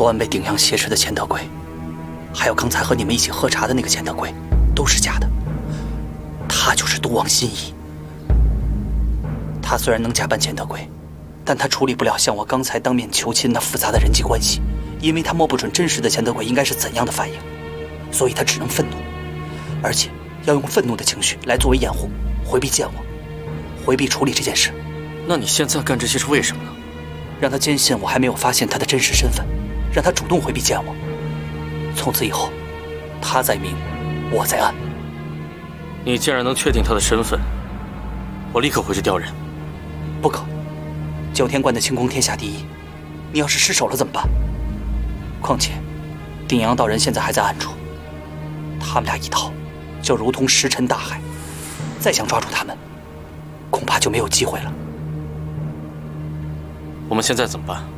昨晚被顶阳挟持的钱德贵，还有刚才和你们一起喝茶的那个钱德贵，都是假的。他就是毒王心怡。他虽然能假扮钱德贵，但他处理不了像我刚才当面求亲那复杂的人际关系，因为他摸不准真实的钱德贵应该是怎样的反应，所以他只能愤怒，而且要用愤怒的情绪来作为掩护，回避见我，回避处理这件事。 那你现在干这些是为什么呢？ 让他坚信我还没有发现他的真实身份，让他主动回避见我。从此以后，他在明，我在暗。 你既然能确定他的身份，我立刻回去调人。 不可，9天关的轻功天下第一，你要是失手了怎么办？况且，顶阳道人现在还在暗处，他们俩一逃，就如同石沉大海，再想抓住他们，恐怕就没有机会了。 我们现在怎么办？